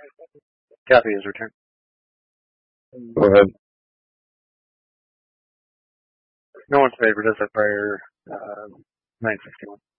Kathy has returned. Go ahead. No one's favored us at prior 961.